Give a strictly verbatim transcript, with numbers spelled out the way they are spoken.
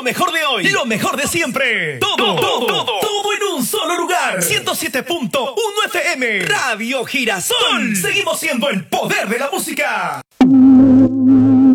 Lo mejor de hoy, lo mejor de siempre. Todo, todo, todo, todo en un solo lugar. ciento siete punto uno F M. Radio Girasol. Seguimos siendo el poder de la música.